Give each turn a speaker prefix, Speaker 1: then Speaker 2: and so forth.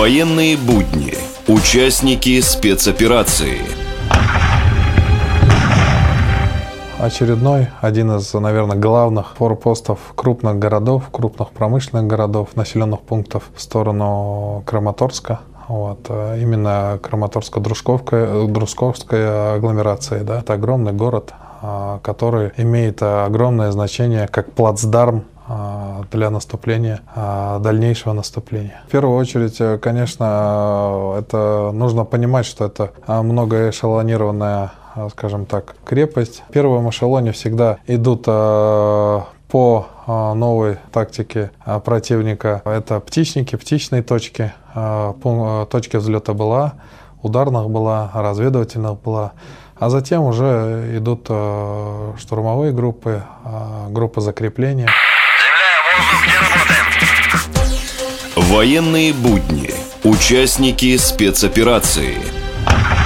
Speaker 1: Военные будни. Участники спецоперации.
Speaker 2: Очередной, один из, наверное, главных форпостов крупных городов, крупных промышленных городов, населенных пунктов в сторону Краматорска. Именно Краматорско-Дружковская агломерация. Да? Это огромный город, который имеет огромное значение как плацдарм для наступления, дальнейшего наступления. В первую очередь, конечно, это нужно понимать, что это многоэшелонированная, скажем так, крепость. В первом эшелоне всегда идут по новой тактике противника. Это птичники, птичные точки. Точки взлета была, ударных была, разведывательных была. А затем уже идут штурмовые группы, группы закрепления.
Speaker 1: Военные будни. Участники спецоперации.